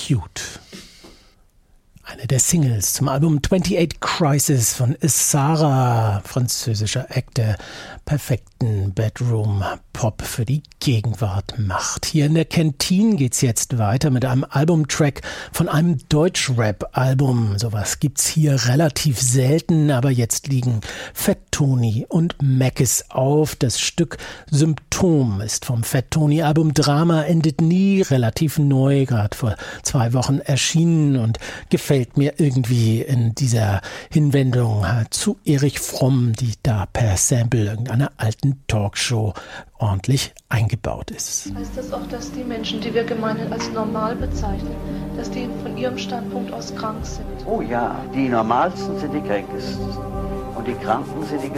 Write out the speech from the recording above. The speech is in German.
Cute. Eine der Singles zum Album 28 Crisis von Sarah, französischer Act, der perfekten Bedroom-Pop für die Gegenwart macht. Hier in der Kantine geht's jetzt weiter mit einem Albumtrack von einem Deutsch-Rap-Album. Sowas gibt's hier relativ selten, aber jetzt liegen Fat Tony und Mackes auf. Das Stück Symptom ist vom Fat Tony-Album Drama endet nie, relativ neu, gerade vor 2 Wochen erschienen und gefällt mir irgendwie in dieser Hinwendung zu Erich Fromm, die da per Sample irgendeiner alten Talkshow ordentlich eingebaut ist. Heißt das auch, dass die Menschen, die wir gemeinhin als normal bezeichnen, dass die von ihrem Standpunkt aus krank sind? Oh ja, die Normalsten sind die Kränkesten und die Kranken sind die